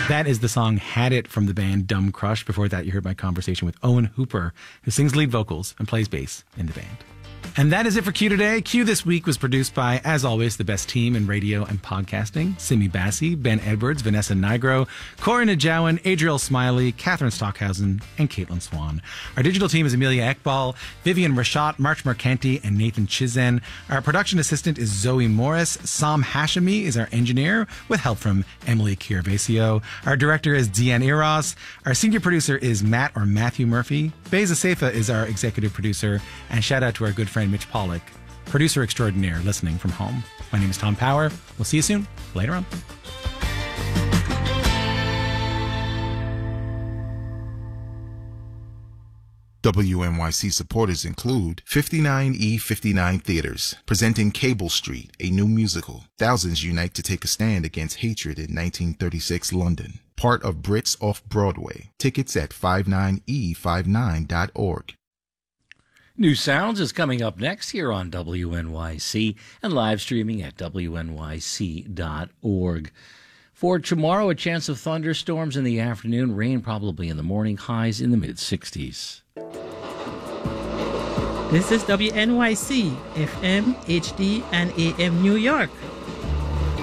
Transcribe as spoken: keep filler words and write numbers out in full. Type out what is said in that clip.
That is the song Had It from the band Dumb Crush. Before that, you heard my conversation with Owen Hooper, who sings lead vocals and plays bass in the band. And that is it for Q today. Q this week was produced by, as always, the best team in radio and podcasting. Simi Bassi, Ben Edwards, Vanessa Nigro, Corey Najawan, Adriel Smiley, Catherine Stockhausen, and Caitlin Swan. Our digital team is Amelia Ekbal, Vivian Rashat, March Mercanti, and Nathan Chizen. Our production assistant is Zoe Morris. Sam Hashemi is our engineer, with help from Emily Kiervasio. Our director is Deanne Eros. Our senior producer is Matt or Matthew Murphy. Beza Seifa is our executive producer. And shout out to our good friend Mitch Pollack, producer extraordinaire, listening from home. My name is Tom Power. We'll see you soon. Later on. W N Y C supporters include fifty-nine E fifty-nine Theaters, presenting Cable Street, a new musical. Thousands unite to take a stand against hatred in nineteen thirty-six London. Part of Brits Off-Broadway. Tickets at fifty-nine E fifty-nine dot org. New Sounds is coming up next here on W N Y C and live streaming at W N Y C dot org. For tomorrow, a chance of thunderstorms in the afternoon, rain probably in the morning, highs in the mid-sixties. This is W N Y C, F M, H D, and A M New York.